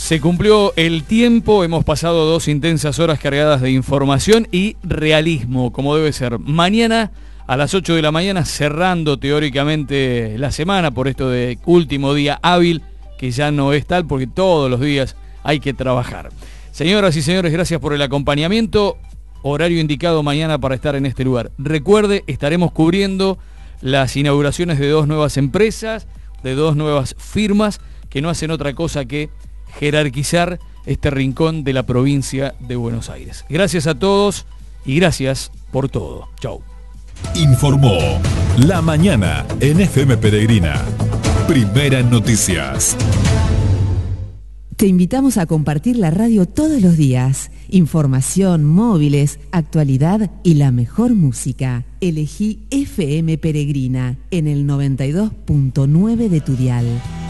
Se cumplió el tiempo, hemos pasado 2 intensas horas cargadas de información y realismo, como debe ser. Mañana a las 8 de la mañana, cerrando teóricamente la semana por esto de último día hábil, que ya no es tal porque todos los días hay que trabajar. Señoras y señores, gracias por el acompañamiento. Horario indicado mañana para estar en este lugar. Recuerde, estaremos cubriendo las inauguraciones de 2 nuevas empresas, de 2 nuevas firmas que no hacen otra cosa que jerarquizar este rincón de la provincia de Buenos Aires. Gracias a todos y gracias por todo. Chau. Informó La Mañana en FM Peregrina. Primera en noticias. Te invitamos a compartir la radio todos los días. Información, móviles, actualidad y la mejor música. Elegí FM Peregrina en el 92.9 de tu dial.